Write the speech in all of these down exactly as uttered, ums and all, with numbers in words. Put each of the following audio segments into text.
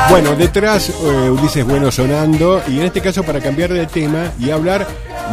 Bueno, detrás eh, Ulises Bueno sonando, y en este caso para cambiar de tema y hablar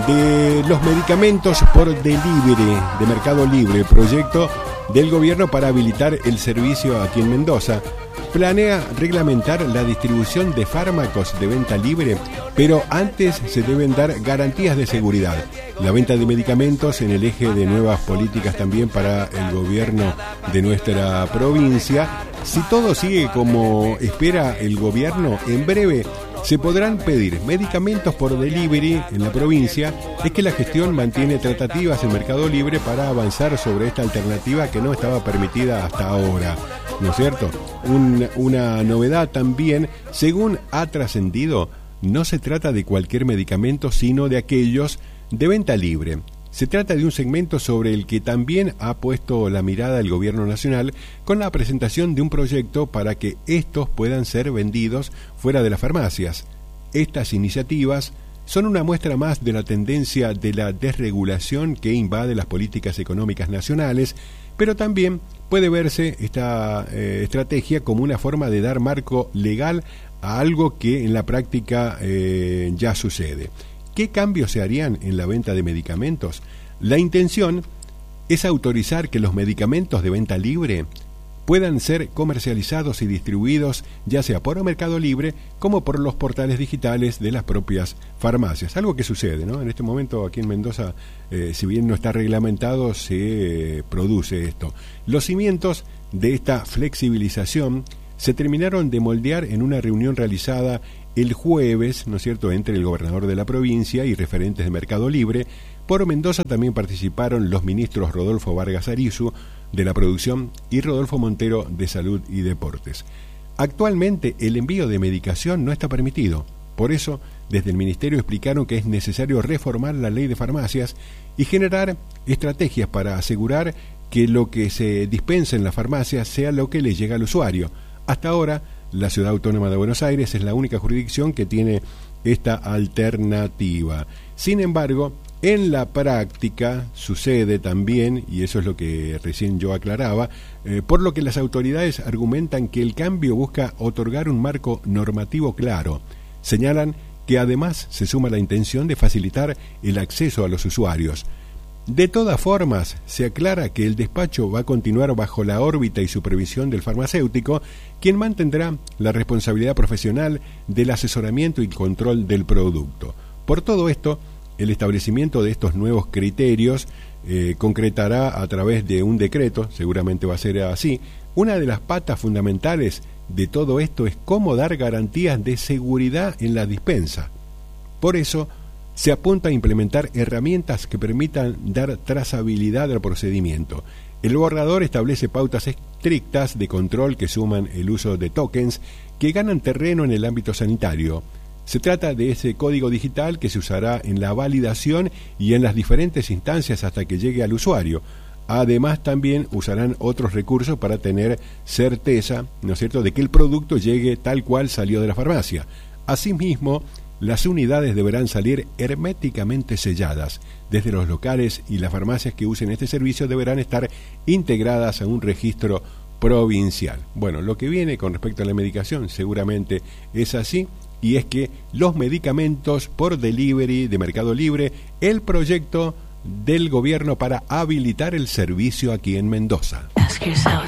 de los medicamentos por delivery de Mercado Libre, proyecto del gobierno para habilitar el servicio aquí en Mendoza. Planea reglamentar la distribución de fármacos de venta libre, pero antes se deben dar garantías de seguridad. La venta de medicamentos en el eje de nuevas políticas también para el gobierno de nuestra provincia. Si todo sigue como espera el gobierno, en breve se podrán pedir medicamentos por delivery en la provincia. Es que la gestión mantiene tratativas en Mercado Libre para avanzar sobre esta alternativa que no estaba permitida hasta ahora, ¿no es cierto? Un, una novedad también, según ha trascendido, no se trata de cualquier medicamento, sino de aquellos de venta libre. Se trata de un segmento sobre el que también ha puesto la mirada el gobierno nacional con la presentación de un proyecto para que estos puedan ser vendidos fuera de las farmacias. Estas iniciativas son una muestra más de la tendencia de la desregulación que invade las políticas económicas nacionales, pero también puede verse esta eh, estrategia como una forma de dar marco legal a algo que en la práctica eh, ya sucede. ¿Qué cambios se harían en la venta de medicamentos? La intención es autorizar que los medicamentos de venta libre puedan ser comercializados y distribuidos ya sea por Mercado Libre como por los portales digitales de las propias farmacias. Algo que sucede, ¿no? En este momento aquí en Mendoza, eh, si bien no está reglamentado, se eh, produce esto. Los cimientos de esta flexibilización se terminaron de moldear en una reunión realizada el jueves, ¿no es cierto?, entre el gobernador de la provincia y referentes de Mercado Libre. Por Mendoza también participaron los ministros Rodolfo Vargas Arizu, de la Producción, y Rodolfo Montero, de Salud y Deportes. Actualmente el envío de medicación no está permitido. Por eso, desde el Ministerio explicaron que es necesario reformar la ley de farmacias y generar estrategias para asegurar que lo que se dispensa en la farmacia sea lo que le llega al usuario. Hasta ahora, la Ciudad Autónoma de Buenos Aires es la única jurisdicción que tiene esta alternativa. Sin embargo, en la práctica sucede también, y eso es lo que recién yo aclaraba, eh, por lo que las autoridades argumentan que el cambio busca otorgar un marco normativo claro. Señalan que además se suma la intención de facilitar el acceso a los usuarios. De todas formas, se aclara que el despacho va a continuar bajo la órbita y supervisión del farmacéutico, quien mantendrá la responsabilidad profesional del asesoramiento y control del producto. Por todo esto, el establecimiento de estos nuevos criterios eh, concretará a través de un decreto, seguramente va a ser así. Una de las patas fundamentales de todo esto es cómo dar garantías de seguridad en la dispensa. Por eso, se apunta a implementar herramientas que permitan dar trazabilidad al procedimiento. El borrador establece pautas estrictas de control que suman el uso de tokens que ganan terreno en el ámbito sanitario. Se trata de ese código digital que se usará en la validación y en las diferentes instancias hasta que llegue al usuario. Además, también usarán otros recursos para tener certeza, ¿no es cierto?, de que el producto llegue tal cual salió de la farmacia. Asimismo, las unidades deberán salir herméticamente selladas. Desde los locales y las farmacias que usen este servicio deberán estar integradas a un registro provincial. Bueno, lo que viene con respecto a la medicación seguramente es así, y es que los medicamentos por delivery de Mercado Libre, el proyecto del gobierno para habilitar el servicio aquí en Mendoza.